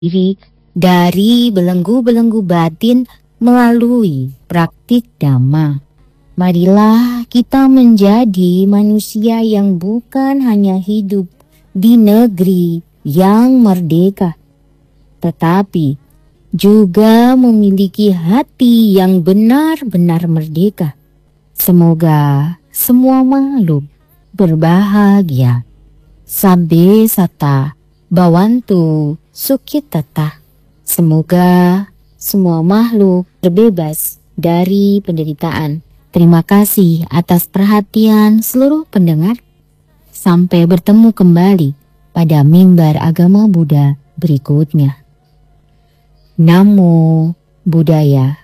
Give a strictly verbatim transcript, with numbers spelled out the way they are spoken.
diri dari belenggu-belenggu batin melalui praktik Dhamma. Marilah kita menjadi manusia yang bukan hanya hidup di negeri yang merdeka, tetapi juga memiliki hati yang benar-benar merdeka. Semoga semua makhluk berbahagia. Sabbe sata bhavantu sukhitata. Semoga semua makhluk terbebas dari penderitaan. Terima kasih atas perhatian seluruh pendengar. Sampai bertemu kembali pada mimbar agama Buddha berikutnya. Namo Buddhaya.